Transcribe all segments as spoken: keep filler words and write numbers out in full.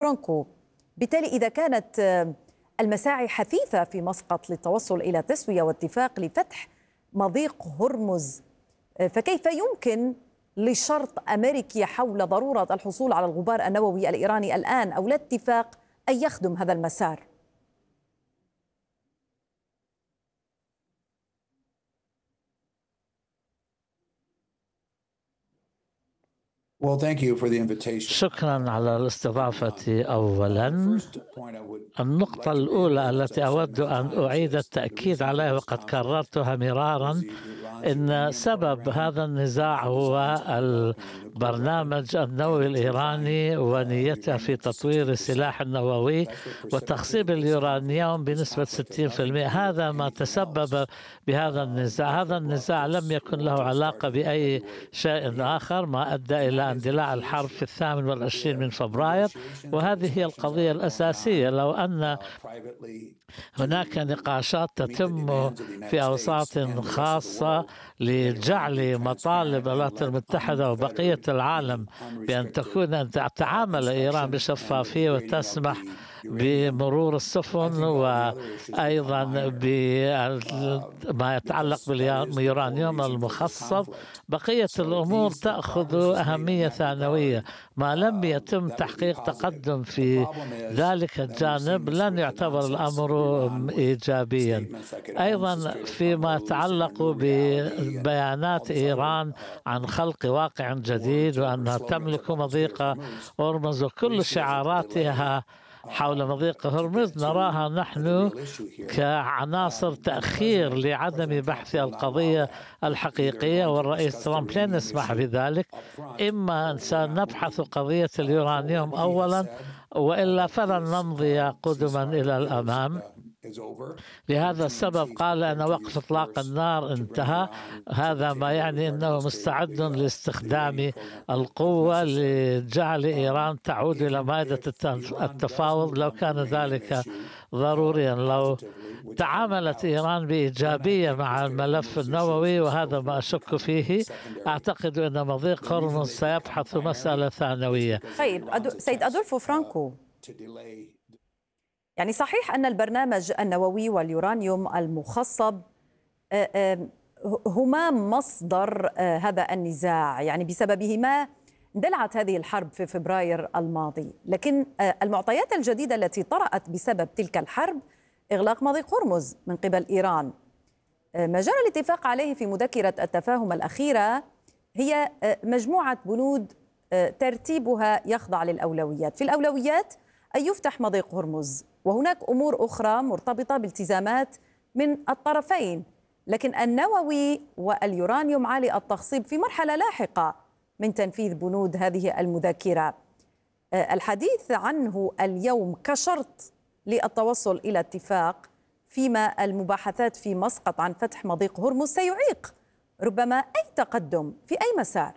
فرانكو، بالتالي إذا كانت المساعي حثيثة في مسقط للتوصل إلى تسوية واتفاق لفتح مضيق هرمز، فكيف يمكن لشرط أمريكي حول ضرورة الحصول على الغبار النووي الإيراني الآن أو لا اتفاق أن يخدم هذا المسار؟ شكرا على الاستضافة. أولا، النقطة الأولى التي أود أن أعيد التأكيد عليها وقد كررتها مرارا، إن سبب هذا النزاع هو البرنامج النووي الإيراني ونيته في تطوير السلاح النووي وتخصيب اليورانيوم بنسبة ستين بالمئة. هذا ما تسبب بهذا النزاع. هذا النزاع لم يكن له علاقة بأي شيء آخر، ما أدى إلى اندلاع الحرب في الثامن والعشرين من فبراير، وهذه هي القضية الأساسية. لو أن هناك نقاشات تتم في أوساط خاصة لجعل مطالب الولايات المتحدة وبقية العالم بأن تكون أن تتعامل إيران بشفافية وتسمح بمرور السفن وأيضا بما يتعلق باليورانيوم المخصب، بقية الأمور تأخذ أهمية ثانوية. ما لم يتم تحقيق تقدم في ذلك الجانب لن يعتبر الأمر إيجابيا. أيضا فيما يتعلق ببيانات إيران عن خلق واقع جديد وأنها تملك مضيق هرمز وكل شعاراتها حول مضيق هرمز، نراها نحن كعناصر تأخير لعدم بحث القضية الحقيقية، والرئيس ترامب لن يسمح بذلك. إما سنبحث قضية اليورانيوم أولا وإلا فلن نمضي قدما إلى الأمام. لهذا السبب قال أن وقف إطلاق النار انتهى. هذا ما يعني أنه مستعد لاستخدام القوة لجعل إيران تعود إلى مائدة التفاوض لو كان ذلك ضروريا. لو تعاملت إيران بإيجابية مع الملف النووي، وهذا ما أشك فيه، أعتقد أن مضيق هرمز سيبحث مسألة ثانوية. طيب أدو... سيد أدولفو فرانكو، يعني صحيح أن البرنامج النووي واليورانيوم المخصب هما مصدر هذا النزاع، يعني بسببهما اندلعت هذه الحرب في فبراير الماضي، لكن المعطيات الجديدة التي طرأت بسبب تلك الحرب إغلاق مضيق هرمز من قبل إيران. ما جرى الاتفاق عليه في مذكرة التفاهم الأخيرة هي مجموعة بنود ترتيبها يخضع للأولويات. في الأولويات أن يفتح مضيق هرمز، وهناك أمور أخرى مرتبطة بالتزامات من الطرفين، لكن النووي واليورانيوم عالي التخصيب في مرحلة لاحقة من تنفيذ بنود هذه المذكرة. الحديث عنه اليوم كشرط للتوصل إلى اتفاق، فيما المباحثات في مسقط عن فتح مضيق هرمز سيعيق ربما أي تقدم في أي مسار.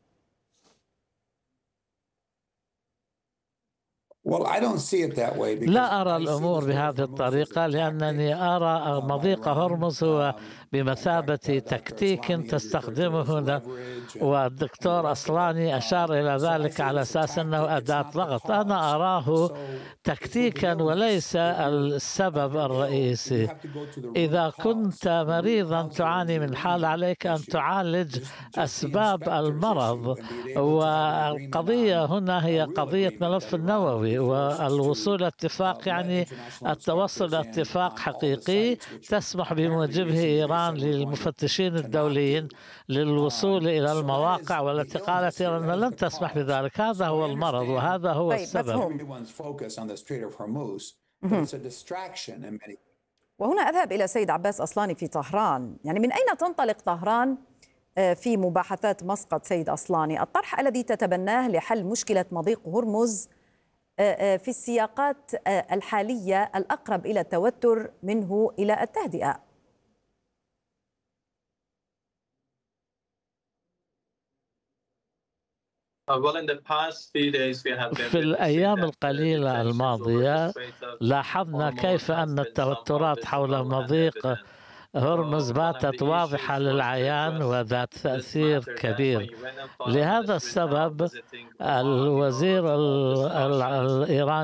لا أرى الأمور بهذه الطريقة، لأنني أرى مضيق هرمز هو بمثابة تكتيك تستخدمه، والدكتور أصلاني أشار إلى ذلك على أساس أنه أداة ضغط. أنا أراه تكتيكا وليس السبب الرئيسي. إذا كنت مريضا تعاني من حال، عليك أن تعالج أسباب المرض، والقضية هنا هي قضية ملف النووي والوصول لاتفاق، يعني التوصل لاتفاق حقيقي تسمح بموجبه إيران للمفتشين الدوليين للوصول إلى المواقع، والتي قالت إيران لن تسمح بذلك. هذا هو المرض وهذا هو السبب. وهنا أذهب إلى سيد عباس أصلاني في طهران. يعني من أين تنطلق طهران في مباحثات مسقط سيد أصلاني؟ الطرح الذي تتبناه لحل مشكلة مضيق هرمز في السياقات الحالية الأقرب إلى التوتر منه إلى التهدئة. في الأيام القليلة الماضية لاحظنا كيف أن التوترات حول مضيق هرمز باتت واضحة للعيان وذات تأثير كبير. لهذا السبب الوزير الإيراني